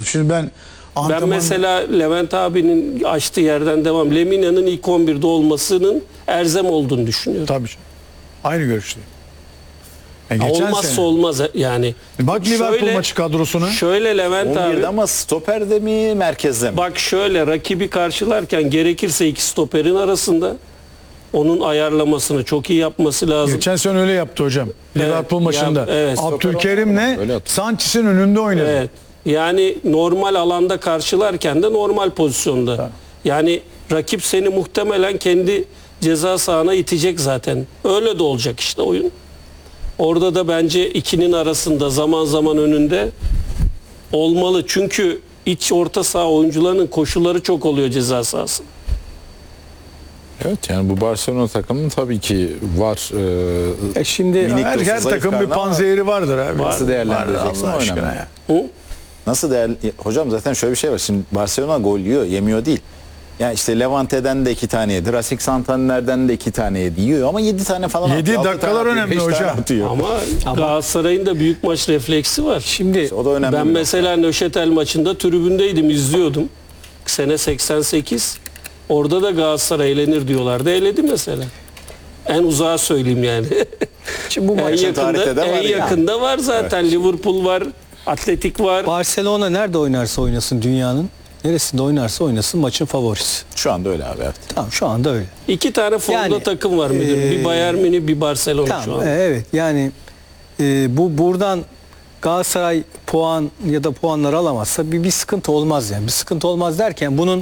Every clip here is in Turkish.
Şimdi ben mesela Levent abinin açtığı yerden devam. Lemina'nın ilk 11'de olmasının elzem olduğunu düşünüyorum. Tabii. Aynı görüşteyim. Geçen Olmazsa sene. olmaz yani. Bak Liverpool maçı kadrosuna. Şöyle Levent abi. 11'de ama stoperde mi merkezde mi? Bak şöyle, rakibi karşılarken gerekirse iki stoperin arasında onun ayarlamasını çok iyi yapması lazım. Geçen sene öyle yaptı hocam. Liverpool maçında. evet. Abdülkerim'le Sanchez'in önünde oynadı. Evet. Yani normal alanda karşılarken de normal pozisyonda. Tamam. Yani rakip seni muhtemelen kendi ceza sahana itecek zaten. Öyle de olacak işte oyun. Orada da bence ikinin arasında, zaman zaman önünde olmalı. Çünkü iç orta saha oyuncularının koşulları çok oluyor ceza sahasında. Evet, yani bu Barcelona takımının tabii ki var. Şimdi Minik her zayıf takım bir karnı ama panzehiri vardır abi. Nasıl değerlendireceksin Allah o aşkına önemli. ya. Hı? Nasıl hocam zaten şöyle bir şey var. Şimdi Barcelona gol yiyor, yemiyor değil. Yani işte Levante'den de 2 tane yedi. Racing Santander'den de 2 tane yedi. Yiyor ama 7 tane falan 7 atıyor. 6 dakikalar tane atıyor, önemli 5 tane hocam. atıyor. Ama Galatasaray'ın da büyük maç refleksi var. Şimdi O da önemli. Ben bir mesela Nöşetel maçında tribündeydim, izliyordum. Sene 88. Orada da Galatasaray elenir diyorlardı. Eledi mesela. En uzağa söyleyeyim yani. Şimdi bu en maç tarihte de var yani. yakında var zaten. Liverpool var, Atletik var. Barcelona nerede oynarsa oynasın dünyanın, neresinde oynarsa oynasın maçın favorisi. Şu anda öyle abi. Evet. Tamam, şu anda öyle. İki tane formda Yani, takım var müdür. Bir Bayern Münih, bir Barcelona şu Tamam, an. evet yani bu buradan Galatasaray puan ya da puanlar alamazsa bir sıkıntı olmaz yani. Bir sıkıntı olmaz derken bunun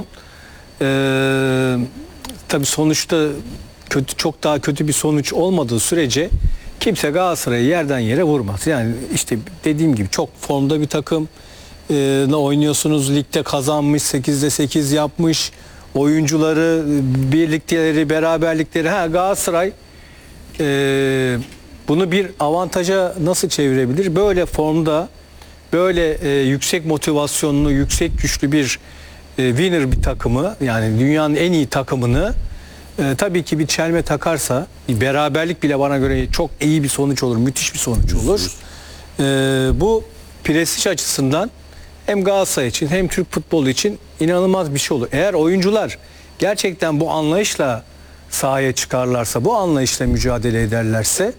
tabii sonuçta çok daha kötü bir sonuç olmadığı sürece kimse Galatasaray'ı yerden yere vurmaz. Yani işte dediğim gibi çok formda bir takım oynuyorsunuz. Ligde kazanmış, 8'de 8 yapmış. Oyuncuları, birlikteleri, beraberlikleri. Galatasaray bunu bir avantaja nasıl çevirebilir? Böyle formda, böyle yüksek motivasyonlu, yüksek güçlü bir winner bir takımı, yani dünyanın en iyi takımını tabii ki bir çelme takarsa, bir beraberlik bile bana göre çok iyi bir sonuç olur, müthiş bir sonuç olur. Bu prestij açısından hem Galatasaray için hem Türk futbolu için inanılmaz bir şey olur. Eğer oyuncular gerçekten bu anlayışla sahaya çıkarlarsa, bu anlayışla mücadele ederlerse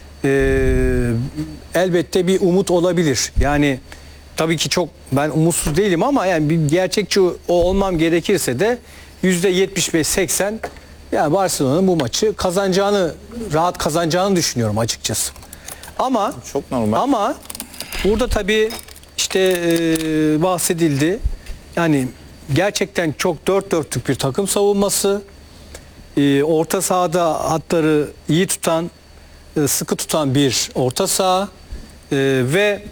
elbette bir umut olabilir. Yani tabii ki çok ben umutsuz değilim ama yani bir gerçekçi olmam gerekirse de %75-80 yani Barcelona'nın bu maçı rahat kazanacağını düşünüyorum açıkçası. Ama Çok normal. Ama burada tabii işte bahsedildi. Yani gerçekten çok dört dörtlük bir takım savunması. Orta sahada hatları iyi tutan, sıkı tutan bir orta saha ve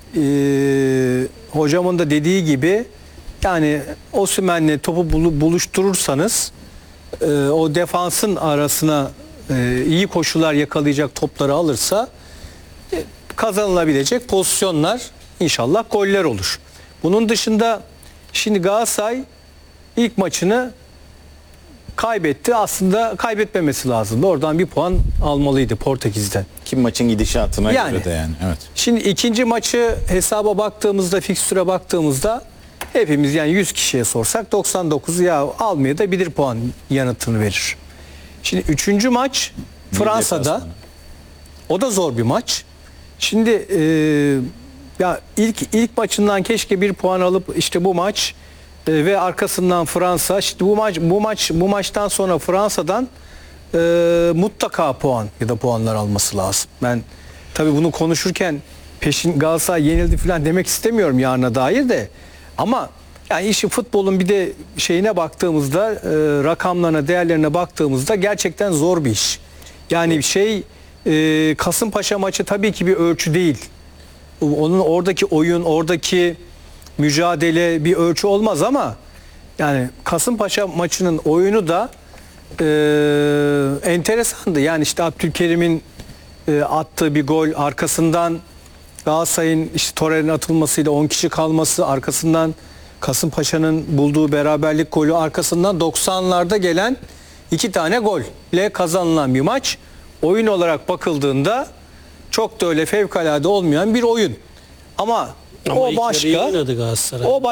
hocamın da dediği gibi yani Osimhen'le topu buluşturursanız o defansın arasına iyi koşular yakalayacak topları alırsa kazanılabilecek pozisyonlar, inşallah goller olur. Bunun dışında şimdi Galatasaray ilk maçını kaybetti. Aslında kaybetmemesi lazımdı. Oradan bir puan almalıydı Portekiz'den. Kim maçın gidişatına Yani. göre de yani. Evet. Şimdi ikinci maçı hesaba baktığımızda, fikstüre baktığımızda hepimiz yani 100 kişiye sorsak 99 ya almaya da bilir puan yanıtını verir. Şimdi üçüncü maç Fransa'da. deplasmanı. O da zor bir maç. Şimdi ya ilk maçından keşke bir puan alıp işte bu maç ve arkasından Fransa. İşte bu maçtan sonra Fransa'dan mutlaka puan ya da puanlar alması lazım. Ben tabii bunu konuşurken peşin Galatasaray yenildi falan demek istemiyorum yarına dair de. Ama yani işin futbolun bir de şeyine baktığımızda, rakamlarına, değerlerine baktığımızda gerçekten zor bir iş. Yani Kasımpaşa maçı tabii ki bir ölçü değil. Onun oradaki oyun, oradaki mücadele bir ölçü olmaz ama yani Kasımpaşa maçının oyunu da enteresandı. Yani işte Abdülkerim'in attığı bir gol, arkasından Galatasaray'ın işte Torreira'nın atılmasıyla 10 kişi kalması, arkasından Kasımpaşa'nın bulduğu beraberlik golü, arkasından 90'larda gelen 2 tane golle kazanılan bir maç. Oyun olarak bakıldığında çok da öyle fevkalade olmayan bir oyun. Ama o ilk yarıyı başka. oynadı Galatasaray. O